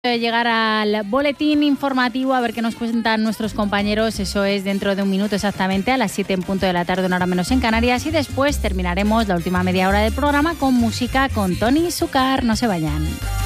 De llegar al boletín informativo, a ver qué nos cuentan nuestros compañeros. Eso es dentro de un minuto exactamente, a las 7 en punto de la tarde, una hora menos en Canarias. Y después terminaremos la última media hora del programa con música con Tony Zucar. No se vayan.